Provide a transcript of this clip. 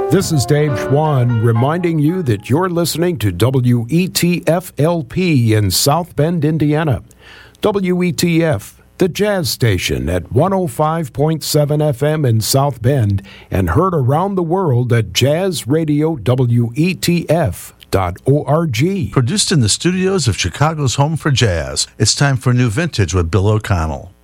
This is Dave Schwann reminding you that you're listening to WETF-LP in South Bend, Indiana. WETF, the jazz station at 105.7 FM in South Bend and heard around the world at jazzradiowetf.org. Produced in the studios of Chicago's Home for Jazz, it's time for New Vintage with Bill O'Connell.